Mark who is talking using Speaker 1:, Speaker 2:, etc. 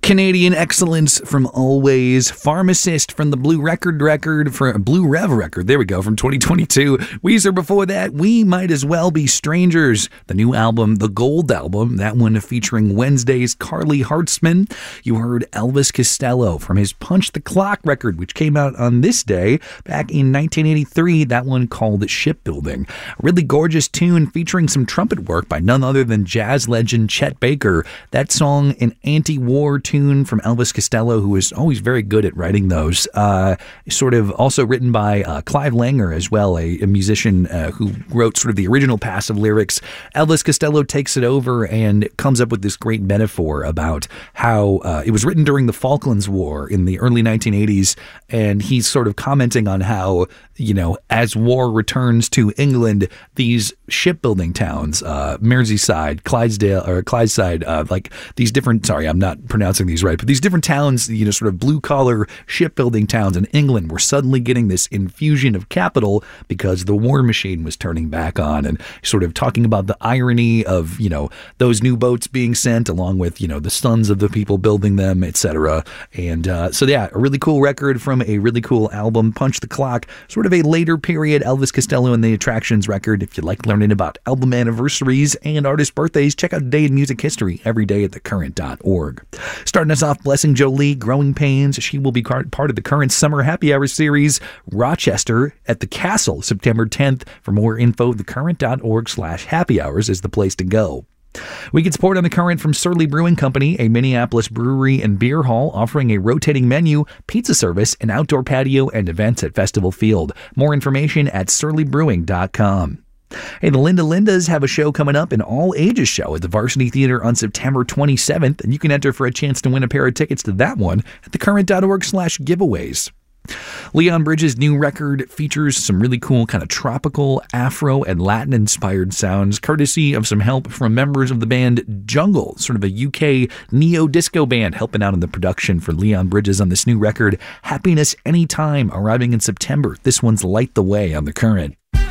Speaker 1: Canadian excellence from Always. Pharmacist from the Blue Rev record. There we go, from 2022. Weezer before that. We Might As Well Be Strangers. The new album, the Gold album. That one featuring Wednesday's Carly Hartzman. You heard Elvis Costello from his Punch the Clock record, which came out on this day back in 1983. That one called Shipbuilding. A really gorgeous tune featuring some trumpet work by none other than jazz legend Chet Baker. That song, an anti-war tune from Elvis Costello, who is always very good at writing those. Sort of also written by Clive Langer as well, a musician who wrote sort of the original passive lyrics. Elvis Costello takes it over and comes up with this great metaphor about how it was written during the Falklands War in the early 1980s, and he's sort of commenting on how, you know, as war returns to England, these shipbuilding towns, Merseyside, Clydeside, like these different, sorry, I'm not pronouncing these right, but these different towns, you know, sort of blue collar shipbuilding towns in England were suddenly getting this infusion of capital because the war machine was turning back on, and sort of talking about the irony of, you know, those new boats being sent along with, you know, the sons of the people building them, etc. And so yeah, a really cool record from a really cool album, Punch the Clock, sort of a later period Elvis Costello and the Attractions record. If you like learning about album anniversaries and artist birthdays, check out Day in Music History every day at thecurrent.org. Starting us off, Blessing Jolie, Growing Pains. She will be part of the Current Summer Happy Hour series, Rochester at the Castle, September 10th. For more info, thecurrent.org/happy hours is the place to go. We get support on The Current from Surly Brewing Company, a Minneapolis brewery and beer hall offering a rotating menu, pizza service, an outdoor patio, and events at Festival Field. More information at surlybrewing.com. Hey, the Linda Lindas have a show coming up, an all-ages show at the Varsity Theater on September 27th, and you can enter for a chance to win a pair of tickets to that one at thecurrent.org/giveaways. Leon Bridges' new record features some really cool kind of tropical, Afro, and Latin-inspired sounds, courtesy of some help from members of the band Jungle, sort of a UK neo-disco band helping out in the production for Leon Bridges on this new record, Happiness Anytime, arriving in September. This one's Light the Way on The Current.